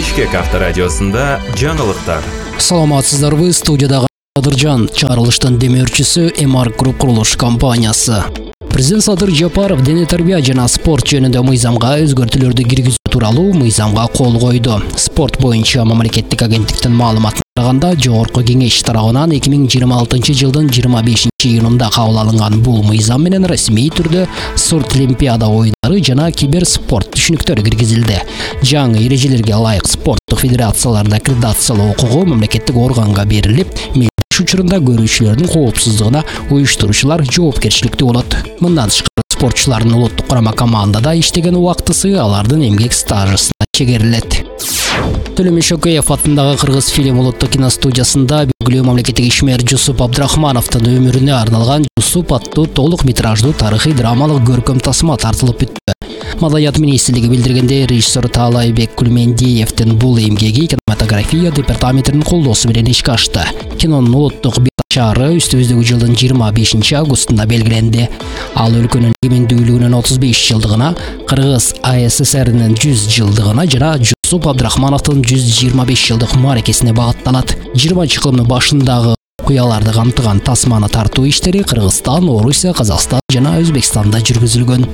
Бишкек авторадиосында жаңылыктар. Саламатсыздарбы, студиядагы Адыржан, чыгарылыштын демөөрчүсү Эмарк Груп курулуш компаниясы. Президент Садыр Жапаров дене тарбия жана спорт жөнүндө мыйзамга өзгөртүүлөрдү киргизүү тууралуу мыйзамга кол койду. Спорт боюнча мамлекеттик агенттиктин маалыматына караганда, Жогорку кеңеш тарабынан 2026 жылдын 25-июнунда кабыл алынган бул мыйзам менен расмий түрдө спорт олимпиада оюндары жана киберспорт түшүнүктөрү киргизилди. Жаңы эрежелерге ылайык спорттук федерацияларды аккредитациялоо укугу мамлекеттик органга берилип, учурунда көрүүчүлөрдүн коопсуздугуна уюштуруучулар жоопкерчиликтүү болот. Мындан тышкары спортчулардын улуттук курама командада иштеген убактысы алардын эмгек стажысына чегерилет. Төлөмүш Шөкөев атындагы Кыргыз фильм улуттук киностудиясында белгилүү мамлекеттик ишмер Жусуп Абдрахмановдун өмүрүнө арналган Жусуп аттуу толук метраждуу тарыхый драмалык көркөм тасма тартылып бүттү. Маданият министрлиги билдиргенде, режиссер Таалайбек Кулмендиевдин бул эмгеги кинематография департаментинин колдоосу менен ишке ашты. Кинонун улуттук чары үстүбүздөгү жылдын 25 августунда белгиленди. Ал өлкөнүн эгемендүүлүгүнүн 35 жылдыгына, Кыргыз АССРнин 100 жылдыгына жана Жусуп Абдрахмановдун 125 жылдык мааракесине багытталат. 20-кылымдын башындагы окуяларды камтыган тасманы тартуу иштери Кыргызстан, Орусия, Казакстан жана Өзбекстанда жүргүзүлгөн.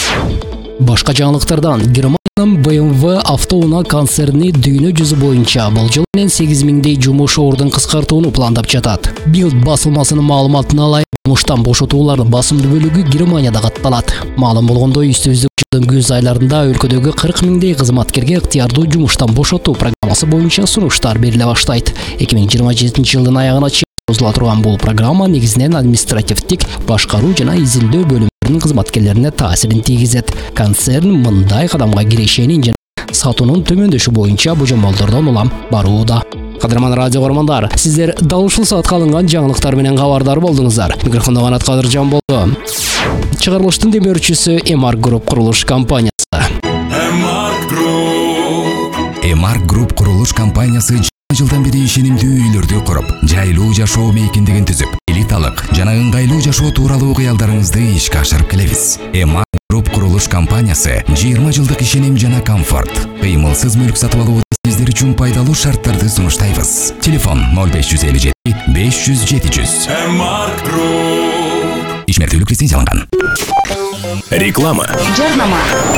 Башка жаңылыктардан, Германиянын BMW автоунаа концерни дүйнө жүзү боюнча болжол менен 8000дей жумуш ордун кыскартууну пландап жатат. Bild басылмасынын маалыматына ылайык, жумуштан бошотуулардын басымдуу бөлүгү Германияда катталат. Маалым болгондой, үстүбүздөгү жылдын күз айларында өлкөдөгү 40 000дей кызматкерге ыктыярдуу жумуштан бошотуу программасы боюнча сунуштар бериле баштайт. 2027 жылдын аягына чейин созула турган бул программа негизинен административдик башкаруу жана изилдөө бөлүмдөрүнүн кызматкерлерине таасирин тийгизет. Концерн мындай кадамга кирешенин жана сатуунун төмөндөшү боюнча божомолдордон улам барууда. Кадырман радио көрөрмандар, сиздер дал ушул саатка алынган жаңылыктар менен кабардар болдуңуздар. Микрофондо Канат Кадыржан болду. Чыгарылыштын демөөрчүсү Эмарк Груп курулуш компаниясы. Эмарк Груп курулуш компаниясы жылдан бери ишенимдүү үйлөрдү куруп, жайлуу жашоо мейкиндигин түзүп, элиталык жана ыңгайлуу жашоо тууралуу кыялдарыңызды ишке ашырып келебиз. Эмарк Груп курулуш компаниясы 20 жылдык ишеним жана комфорт, кыймылсыз мүлк сатып алууда сиздер үчүн пайдалуу шарттарды сунуштайбыз. Телефон 0557 500 700. Эмарк Груп. Ишмердүүлүк лицензияланган. Реклама. Жарнама.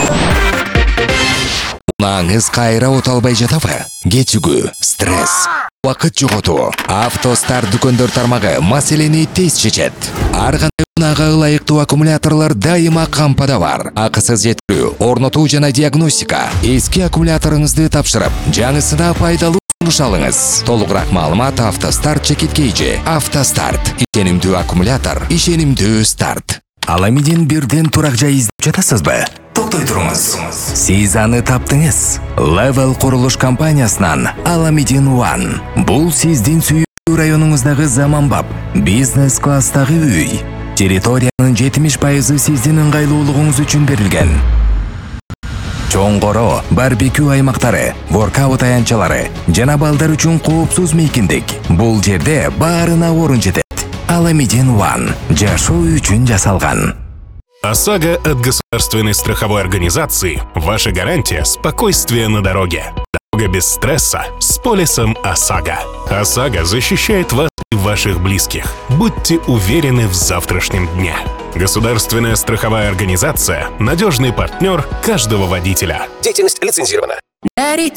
Наңыз кайра оталбай жатабы? Кечүгүү, стресс, убакыт жоготуу. Автостар дүкөндөр тармагы маселени тез чечет. Ар кандай унаага ылайыктуу аккумуляторлор дайыма кампада бар. Акысыз жеткирүү, орнотуу жана диагностика. Эски аккумуляторуңузду тапшырып, жаңысына пайдалуу сунуш алыңыз. Толугураак маалымат Автостарт чекиткейжи. Автостарт. Ишенимдүү аккумулятор, ишенимдүү старт. Аламидин бирден турак жай издеп жатасызбы? Токтой туруңуз. Сиз аны таптыңыз. Level курулуш компаниясынан Аламидин One. Бул сиздин сүйүктүү районуңуздагы заманбап бизнес класстагы үй. Территориянын 70% сиздин ыңгайлуулугуңуз үчүн берилген. Чоңгоро, барбекю аймактары, воркаут аянтчалары жана балдар үчүн коопсуз мейкиндик. Бул жерде баарына орун жетет. Аламидин One. Жашоо үчүн жасалган. ОСАГО от государственной страховой организации. Ваша гарантия – спокойствие на дороге. Дорога без стресса с полисом ОСАГО. ОСАГО защищает вас и ваших близких. Будьте уверены в завтрашнем дне. Государственная страховая организация – надежный партнер каждого водителя. Деятельность лицензирована.